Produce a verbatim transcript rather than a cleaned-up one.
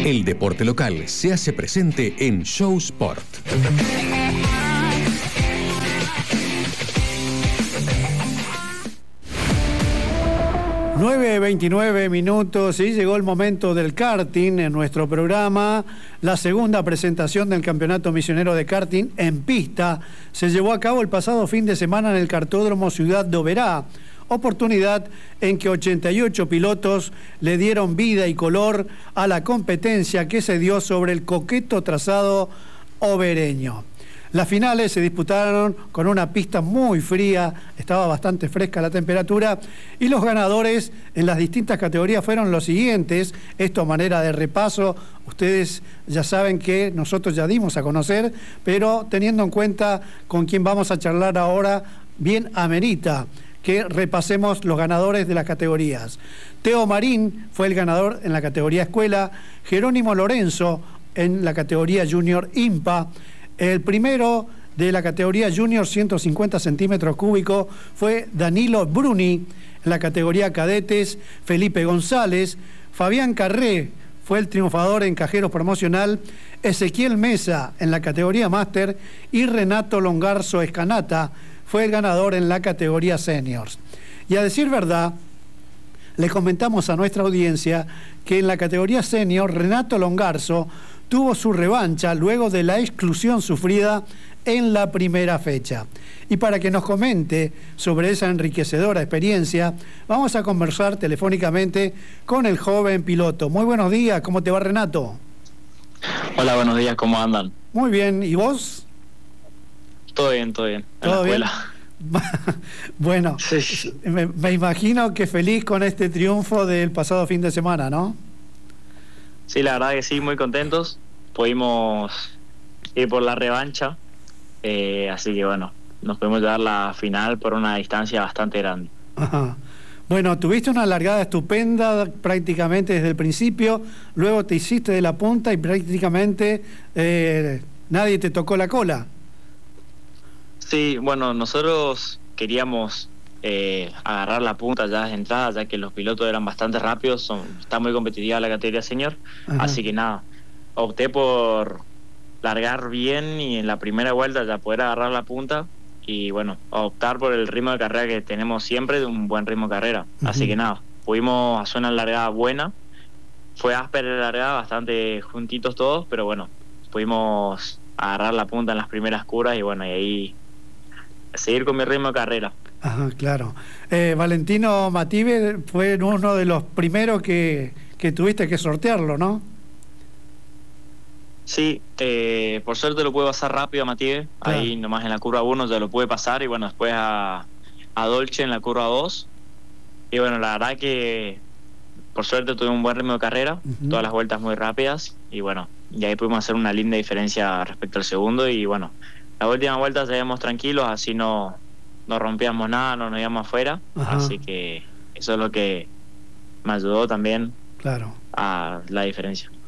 El deporte local se hace presente en Show Sport. nueve veintinueve minutos y llegó el momento del karting en nuestro programa. La segunda presentación del Campeonato Misionero de Karting en pista se llevó a cabo el pasado fin de semana en el Kartódromo Ciudad de Oberá, oportunidad en que ochenta y ocho pilotos le dieron vida y color a la competencia que se dio sobre el coqueto trazado obereño. Las finales se disputaron con una pista muy fría, estaba bastante fresca la temperatura, y los ganadores en las distintas categorías fueron los siguientes. Esto a manera de repaso, ustedes ya saben que nosotros ya dimos a conocer, pero teniendo en cuenta con quién vamos a charlar ahora, bien amerita que repasemos los ganadores de las categorías. Teo Marín fue el ganador en la categoría escuela, Jerónimo Lorenzo en la categoría junior IMPA. El primero de la categoría junior ciento cincuenta centímetros cúbicos fue Danilo Bruni. En la categoría cadetes, Felipe González. Fabián Carré fue el triunfador en cajeros promocional. Ezequiel Mesa en la categoría máster. Y Renato Longarzo Escanata fue el ganador en la categoría seniors. Y a decir verdad, le comentamos a nuestra audiencia que en la categoría senior, Renato Longarzo tuvo su revancha luego de la exclusión sufrida en la primera fecha. Y para que nos comente sobre esa enriquecedora experiencia, vamos a conversar telefónicamente con el joven piloto. Muy buenos días, ¿cómo te va, Renato? Hola, buenos días, ¿cómo andan? Muy bien, ¿y vos? Todo bien, todo bien. En ¿Todo la bien? escuela. Bueno, Sí. me, me imagino que feliz con este triunfo del pasado fin de semana, ¿no? Sí, la verdad que sí, muy contentos. Pudimos ir por la revancha, eh, así que bueno, nos pudimos llevar la final por una distancia bastante grande. Ajá. Bueno, tuviste una largada estupenda prácticamente desde el principio, luego te hiciste de la punta y prácticamente eh, nadie te tocó la cola. Sí, bueno, nosotros queríamos eh, agarrar la punta ya de entrada, ya que los pilotos eran bastante rápidos, son, está muy competitiva la categoría senior, Ajá. así que nada, opté por largar bien y en la primera vuelta ya poder agarrar la punta y bueno, optar por el ritmo de carrera que tenemos siempre, de un buen ritmo de carrera. Uh-huh. Así que nada, pudimos hacer una largada buena, fue áspera la largada, bastante juntitos todos, pero bueno, pudimos agarrar la punta en las primeras curvas y bueno, y ahí seguir con mi ritmo de carrera. Ajá, claro. Eh, Valentino Mative fue uno de los primeros que, que tuviste que sortearlo, ¿no? Sí, eh, por suerte lo pude pasar rápido a Mative, claro. Ahí nomás en la curva uno ya lo pude pasar y bueno, después a, a Dolce en la curva dos. Y bueno, la verdad que por suerte tuve un buen ritmo de carrera, uh-huh. Todas las vueltas muy rápidas y bueno, y ahí pudimos hacer una linda diferencia respecto al segundo y bueno, la última vuelta seguíamos tranquilos, así no, no rompíamos nada, no nos íbamos afuera, ajá. Así que eso es lo que me ayudó también, claro, a la diferencia.